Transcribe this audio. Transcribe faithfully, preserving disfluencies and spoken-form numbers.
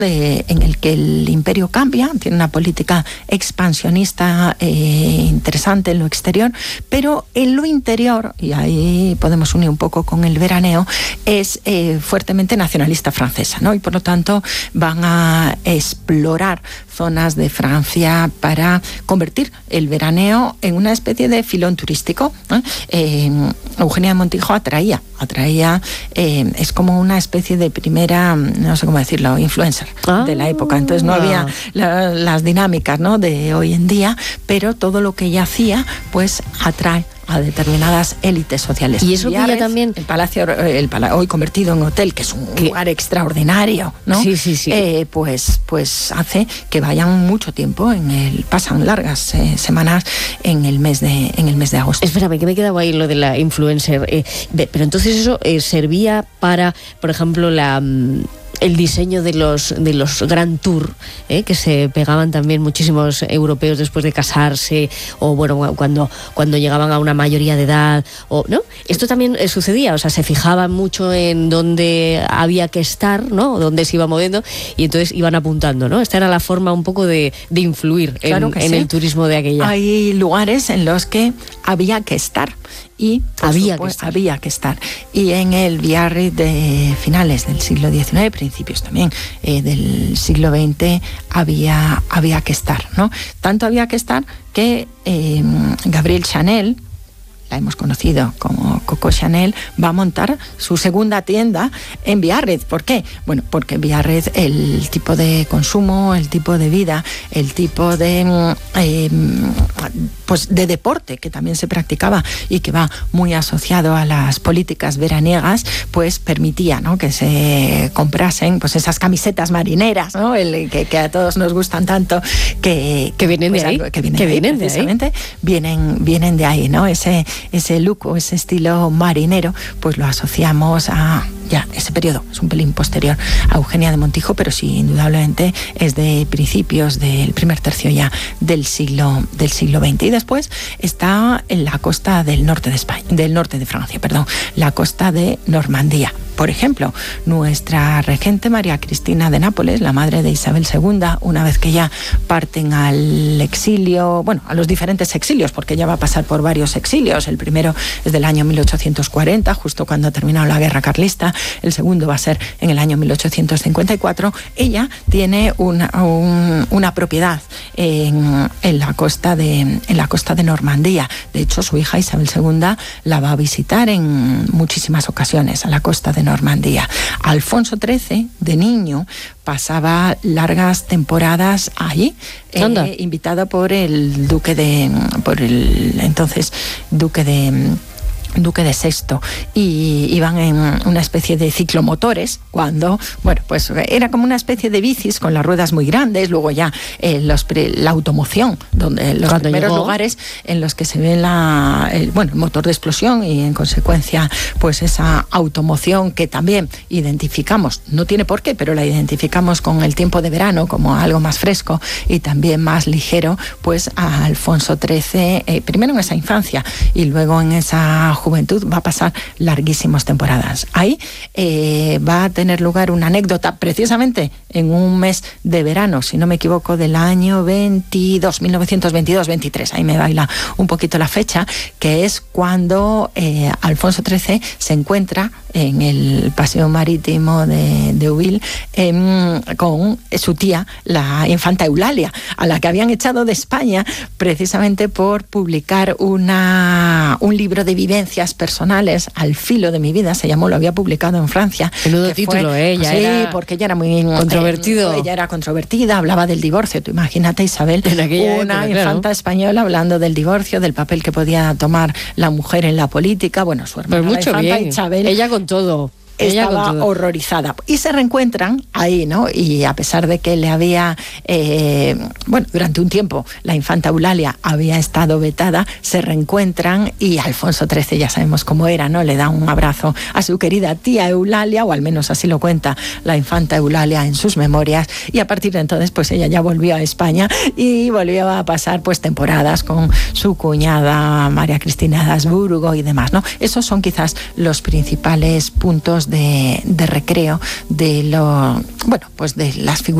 De, en el que el imperio cambia, tiene una política expansionista eh, interesante en lo exterior, pero en lo interior, y ahí podemos unir un poco con el veraneo, es eh, fuertemente nacionalista francesa, ¿no? Y por lo tanto van a explorar zonas de Francia para convertir el veraneo en una especie de filón turístico, ¿no? Eh, Eugenia de Montijo atraía, atraía, eh, es como una especie de primera, no sé cómo decirlo, influencer ah, de la época. Entonces no había la, las dinámicas, ¿no?, de hoy en día, pero todo lo que ella hacía, pues atrae a determinadas élites sociales. Y eso que ella también... El palacio, el palacio hoy convertido en hotel, que es un ¿Qué? lugar extraordinario, ¿no? Sí, sí, sí. Eh, pues, pues hace que vayan mucho tiempo, en el pasan largas eh, semanas en el mes de en el mes de agosto. Espérame, que me he quedado ahí lo de la influencer. Eh, pero entonces eso eh, servía para, por ejemplo, la... el diseño de los de los Grand Tour, ¿eh? que se pegaban también muchísimos europeos después de casarse, o bueno, cuando, cuando llegaban a una mayoría de edad, o ¿no? Esto también eh, sucedía, o sea, se fijaban mucho en dónde había que estar, ¿no? Dónde se iba moviendo, y entonces iban apuntando, ¿no? Esta era la forma un poco de, de influir claro en, que en sí. el turismo de aquella. Hay lugares en los que había que estar. Y había, supuesto, que estar. había que estar. Y en el Biarritz de finales del siglo diecinueve, principios también eh, del siglo veinte, había, había que estar, ¿no? Tanto había que estar que eh, Gabrielle Chanel, la hemos conocido como Coco Chanel, va a montar su segunda tienda en Biarritz. ¿Por qué? Bueno, porque en Biarritz el tipo de consumo, el tipo de vida, el tipo de eh, pues de deporte que también se practicaba y que va muy asociado a las políticas veraniegas, pues permitía, ¿no?, que se comprasen pues esas camisetas marineras, ¿no?, el, que, que a todos nos gustan tanto, que, que vienen pues, de ahí, algo, que vienen, que de, vienen ahí, de precisamente, ahí. vienen vienen de ahí, ¿no? Ese ese look o ese estilo marinero, pues lo asociamos a ya ese periodo, es un pelín posterior a Eugenia de Montijo, pero sí, indudablemente es de principios del primer tercio ya del siglo del siglo veinte. Y después está en la costa del norte de España, del norte de Francia, perdón, la costa de Normandía. Por ejemplo, nuestra regente María Cristina de Nápoles, la madre de Isabel segunda, una vez que ya parten al exilio, bueno, a los diferentes exilios, porque ella va a pasar por varios exilios. El primero es del año mil ochocientos cuarenta, justo cuando ha terminado la guerra carlista. El segundo va a ser en el año mil ochocientos cincuenta y cuatro. Ella tiene una, un, una propiedad en, en, la costa de, en la costa de Normandía. De hecho, su hija Isabel segunda la va a visitar en muchísimas ocasiones a la costa de Normandía. Alfonso trece, de niño, pasaba largas temporadas allí, eh, invitado por el duque de, por el entonces duque de Duque de Sexto, y iban en una especie de ciclomotores cuando, bueno, pues era como una especie de bicis con las ruedas muy grandes. Luego ya eh, los pre, la automoción, donde los cuando primeros llegó. lugares en los que se ve la, el, bueno, el motor de explosión y en consecuencia pues esa automoción que también identificamos, no tiene por qué, pero la identificamos con el tiempo de verano como algo más fresco y también más ligero, pues a Alfonso trece, eh, primero en esa infancia y luego en esa juventud va a pasar larguísimas temporadas. Ahí eh, va a tener lugar una anécdota precisamente en un mes de verano, si no me equivoco, del año veintidós, mil novecientos veintidós veintitrés, ahí me baila un poquito la fecha, que es cuando eh, Alfonso trece se encuentra en el paseo marítimo de, de Euville eh, con su tía, la infanta Eulalia, a la que habían echado de España precisamente por publicar una, un libro de vivencias personales, Al filo de mi vida se llamó, lo había publicado en Francia. Menudo título, fue, ella sí, era porque ella era muy controvertido. Eh, ella era controvertida, hablaba del divorcio. Tú imagínate, Isabel, una época, infanta claro. española hablando del divorcio, del papel que podía tomar la mujer en la política. Bueno, su hermana pues mucho la infanta bien. Isabel. Ella con todo. Estaba horrorizada. Y se reencuentran ahí, ¿no? Y a pesar de que le había, eh, bueno, durante un tiempo la infanta Eulalia había estado vetada, se reencuentran y Alfonso trece, ya sabemos cómo era, ¿no? Le da un abrazo a su querida tía Eulalia, o al menos así lo cuenta la infanta Eulalia en sus memorias, y a partir de entonces, pues ella ya volvió a España y volvió a pasar, pues, temporadas con su cuñada María Cristina de Habsburgo y demás, ¿no? Esos son quizás los principales puntos juegos de, de recreo, de lo, bueno, pues de las figuras